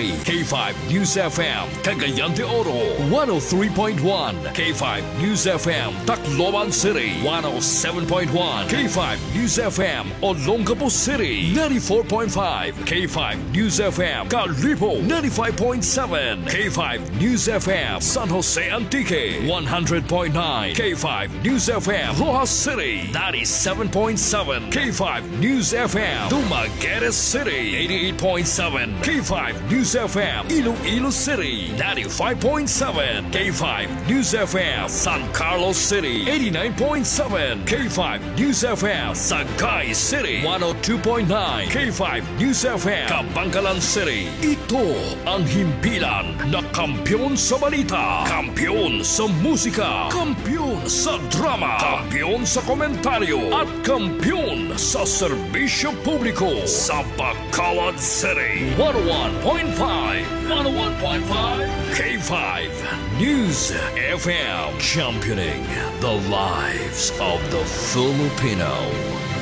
City, K5 News FM, Cagayan de Oro, 103.1, K5 News FM, Tacloban City, 107.1, K5 News FM, Olongapo City, 94.5, K5 News FM, Kalibo, 95.7, K5 News FM, San Jose Antique, 100.9, K5 News FM, Rojas City, 97.7, K5 News FM, Dumaguete City, 88.7, K5 News FM, Iloilo City, 95.7, K5 News FM, San Carlos City, 89.7, K5 News FM, Sagay City, 102.9, K5 News FM, Kabangkalan City. Ito ang himpilan na kampyon sa balita, kampyon sa musika, kampyon sa drama, kampyon sa komentaryo, at kampyon sa serbisyo publiko sa Bacolod City. 101.5 K5 News FM, championing the lives of the Filipino.